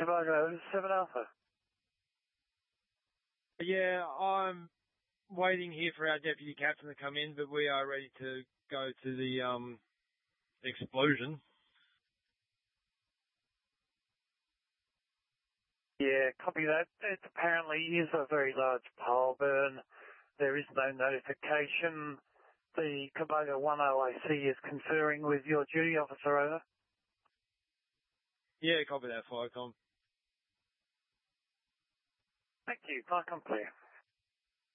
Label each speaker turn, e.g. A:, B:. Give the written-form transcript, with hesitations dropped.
A: Komodo 7 Alpha.
B: Yeah, I'm waiting here for our deputy captain to come in, but we are ready to go to the explosion.
A: Yeah, copy that. It apparently is a very large pile burn. There is no notification. The Komodo 1 OIC is conferring with your duty officer, over.
B: Yeah, copy that, Firecom.
A: Thank you. Firecom clear.